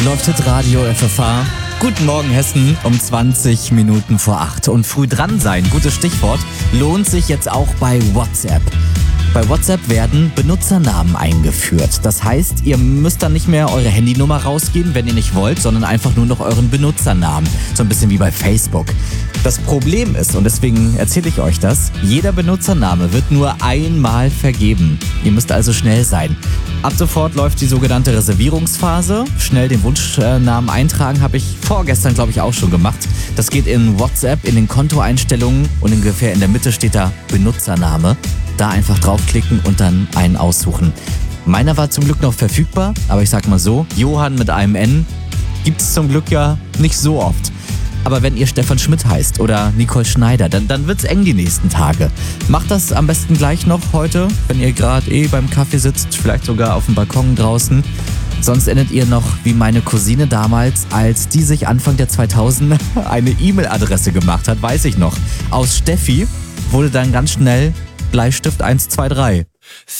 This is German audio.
Läuft Hitradio FFH. Guten Morgen Hessen um 20 Minuten vor 8. Und früh dran sein, gutes Stichwort, lohnt sich jetzt auch bei WhatsApp. Bei WhatsApp werden Benutzernamen eingeführt. Das heißt, ihr müsst dann nicht mehr eure Handynummer rausgeben, wenn ihr nicht wollt, sondern einfach nur noch euren Benutzernamen. So ein bisschen wie bei Facebook. Das Problem ist, und deswegen erzähle ich euch das, jeder Benutzername wird nur einmal vergeben. Ihr müsst also schnell sein. Ab sofort läuft die sogenannte Reservierungsphase. Schnell den Wunschnamen eintragen, habe ich vorgestern, glaube ich, auch schon gemacht. Das geht in WhatsApp, in den Kontoeinstellungen und ungefähr in der Mitte steht da Benutzername. Da einfach draufklicken und dann einen aussuchen. Meiner war zum Glück noch verfügbar, aber ich sag mal so, Johann mit einem N gibt es zum Glück ja nicht so oft. Aber wenn ihr Stefan Schmidt heißt oder Nicole Schneider, dann wird's eng die nächsten Tage. Macht das am besten gleich noch heute, wenn ihr gerade beim Kaffee sitzt, vielleicht sogar auf dem Balkon draußen. Sonst endet ihr noch wie meine Cousine damals, als die sich Anfang der 2000er eine E-Mail-Adresse gemacht hat, weiß ich noch. Aus Steffi wurde dann ganz schnell Bleistift 123.